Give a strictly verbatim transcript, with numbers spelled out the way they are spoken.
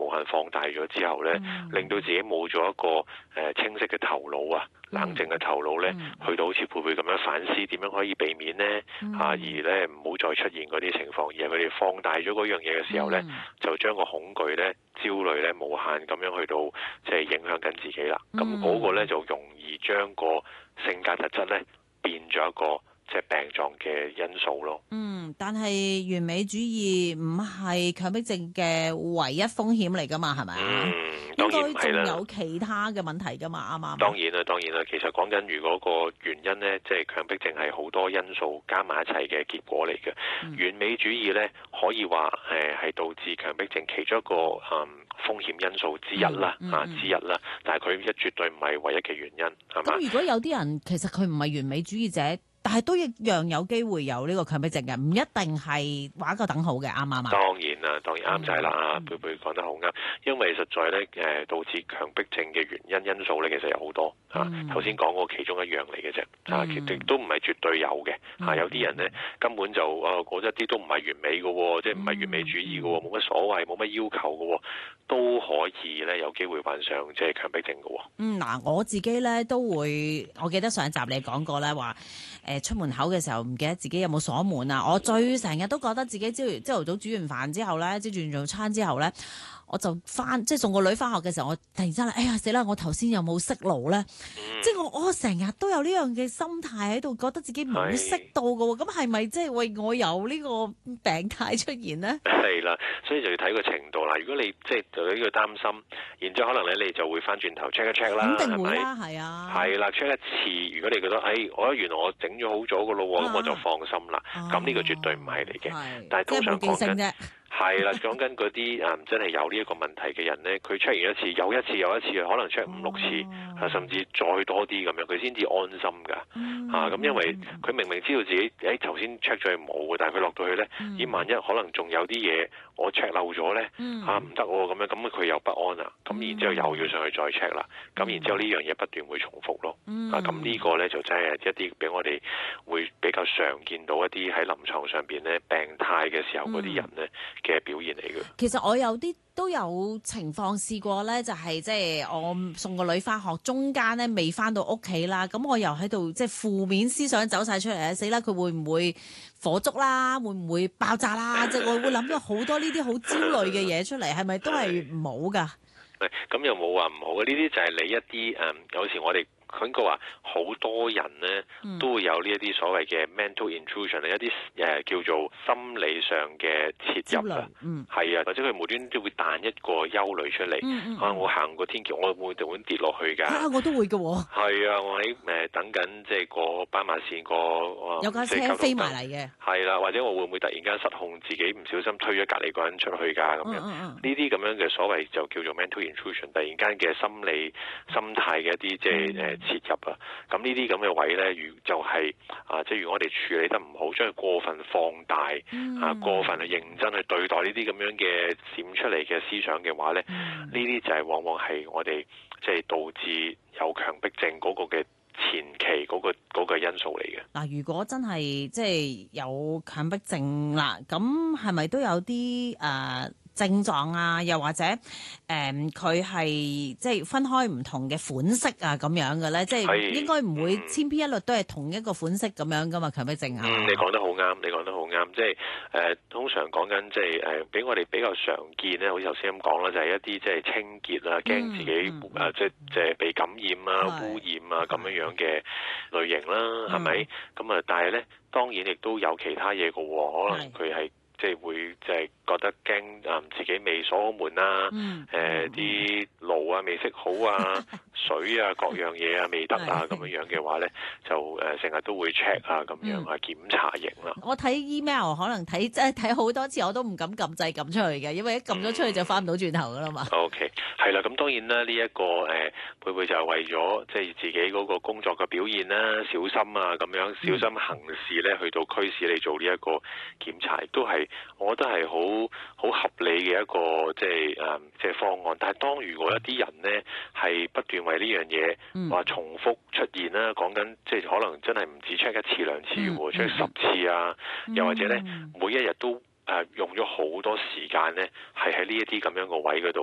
無限放大咗之後咧，嗯、令到自己冇咗一個誒、呃、清晰嘅頭腦啊，冷靜嘅頭腦咧，嗯、去到好似佩佩咁樣反思點樣可以避免咧，嗯、啊而咧唔好再出現嗰啲情況，而係佢哋放大咗嗰樣嘢嘅時候咧，嗯、就將個恐懼咧、焦慮咧無限咁樣去到即係影響緊自己啦。咁嗰、嗯、個咧就容易將個性格特質咧變咗一個即係病狀嘅因素咯。 嗯，但係完美主義唔係強迫症嘅唯一風險嚟噶嘛，係咪啊？ 嗯，當然唔係啦。應該仲有其他嘅問題噶嘛，啱唔啱？ 當然啦，當然啦。其實講緊如果個原因咧，即係強迫症係好多因素加埋一齊嘅結果嚟嘅。嗯、完美主義咧，可以話誒係導致強迫症其中一個誒、嗯、風險因素之一啦，嗯嗯、啊之一啦。但係佢一絕對唔係唯一嘅原因，係嘛？ 咁如果有啲人其實佢唔係完美主義者，但係都一樣有機會有呢個強迫症嘅，唔一定係畫一個等號嘅，啱唔啱啊？ 當然啦，當然啱晒啦，阿貝貝講得好啱。因為實在咧，誒導致強迫症嘅原因因素咧，其實有好多嚇。頭先講過其中一樣嚟嘅啫，啊，其實都唔係絕對有嘅嚇、啊。有啲人咧根本就啊，嗰一啲都唔係完美嘅喎，即係唔係完美主義嘅喎，冇乜所謂，冇乜要求嘅喎，都可以咧有機會患上即係強迫症嘅喎。 嗯，嗱，我自己咧都會，我記得上一集你講過咧話。誒出門口嘅時候唔記得自己有冇鎖門啊！我最成日都覺得自己朝朝頭早煮完飯之後咧，即係煮完早餐之後咧，我就翻即係送個女翻學嘅時候，我突然之間哎呀死啦！我頭先有冇熄爐咧？嗯、即係我我成日都有呢樣嘅心態喺度，覺得自己冇熄到嘅喎。咁係咪即係為我有呢個病態出現咧？係啦，所以就要睇個程度啦。如果你即係有呢個擔心，然之後可能咧你就會翻轉頭 check 一 check 啦， 肯定會啦，係啊， 係啦 check 一次。如果你覺得誒、哎，我原來我整咗好咗嘅咯喎，咁、啊、我就放心啦。咁呢、啊、個絕對唔係嚟嘅，是但係通常講緊係啦，講緊嗰啲誒真係有呢一個問題嘅人咧，佢 check 完一次又一次又一次，可能 check 五六次，啊、甚至再多啲咁樣，佢先至安心㗎。嗯、啊，咁因為佢明明知道自己誒頭先 check 咗係冇嘅，但係佢落到去咧，咦、嗯、萬一可能仲有啲嘢我 check 漏咗咧，嗯、啊唔得喎咁樣，咁佢又不安啦。咁、嗯、然之後又要上去再 check 啦。咁、嗯、然之後呢樣嘢不斷會重複咯。嗯、啊，咁呢個咧就真係一啲俾我哋會比較常見到一啲喺臨床上邊咧病態嘅時候嗰啲人咧。嘅表現嚟嘅。 其實我有啲都有情況試過咧，就係即係我送個女翻學，中間咧未翻到屋企啦，咁我又喺度即係負面思想走晒出嚟啊！死啦，佢會唔會火燭啦？會唔會爆炸啦？即係我會諗咗好多呢啲好焦慮嘅嘢出嚟，係咪都係唔好㗎？ 誒，咁又冇話唔好嘅，呢啲就係你一啲誒、嗯，有時我哋。佢個話好多人咧都會有呢一啲所謂嘅 mental intrusion，一啲誒、呃、叫做心理上嘅切入啊，嗯，係啊，或者佢無端端都會彈一個憂慮出嚟，嗯嗯、啊，我行過天橋，我會唔會跌落去㗎？ 啊，我都會嘅喎、哦。 係啊，我喺誒、呃、等緊即係過斑馬線過，呃、 有架車飛埋嚟嘅。係啦，或者我會唔會突然間失控，自己唔小心推咗隔離個人出去㗎咁樣？呢啲咁樣嘅所謂就叫做 mental intrusion，突然間嘅心理心態嘅一啲即係誒。嗯切入啊！咁呢啲咁嘅位咧，如就係、是、啊，即係如果我哋處理得唔好，將佢過分放大、嗯、啊，過分去認真去對待呢啲咁樣嘅閃出嚟嘅思想嘅話咧，呢啲、嗯、就係往往係我哋即係導致有強迫症嗰個嘅前期嗰、嗰個嗰個因素嚟嘅。 嗱，如果真係即係有強迫症啦，咁係咪都有啲誒？呃症狀啊，又或者誒佢係即係分開唔同嘅款式啊咁樣嘅咧，即係應該唔會千篇一律都係同一個款式咁樣噶嘛？強迫症啊？ 嗯，你講得好啱，你講得好啱，即係誒、呃、通常講緊即係誒俾我哋比較常見咧，好似頭先咁講啦，就係、是、一啲即係清潔啊，驚自己誒、嗯嗯、即係即係被感染啊、是污染啊咁樣樣嘅類型啦，係咪？咁啊，但係咧當然亦都有其他嘢嘅喎，可能佢係。即係會即係覺得驚誒自己未鎖好門啊，誒啲爐啊未熄好啊，水啊各樣嘢啊未得啊咁樣樣嘅話咧，就誒成日都會 check 啊咁樣啊檢查型啦。 我睇 email 可能睇即係睇好多次，我都唔敢撳掣撳出去嘅，因為一撳咗出去就翻唔到轉頭噶啦嘛。 O K 係啦，咁當然啦，呢一個誒佩佩就係為咗即係自己嗰個工作嘅表現啦，小心啊咁樣小心行事咧，去到驅使你做呢一個檢查，亦都係。我覺得係好好合理嘅一個即係誒即係方案，但係當如果一啲人咧係不斷為呢樣嘢話重複出現啦，講緊即係可能真係唔止 check 一次兩次喎，check 十次啊，又或者咧每一日都誒用咗好多時間咧，係喺呢一啲咁樣個位嗰度。